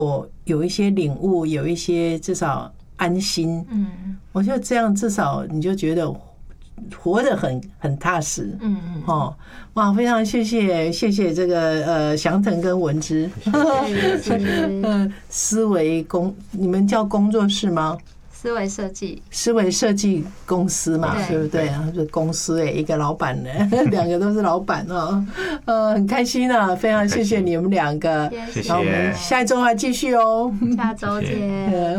我有一些领悟，有一些至少安心。我觉得这样至少你就觉得活得很踏实。哇，非常谢谢这个祥腾跟文芝，思维你们叫工作室吗？思维设计公司嘛，对不对啊？这公司一个老板呢，两个都是老板哦，很开心啊，非常谢谢你们两个， 谢谢， 那我们下一周还继续哦， 下周见。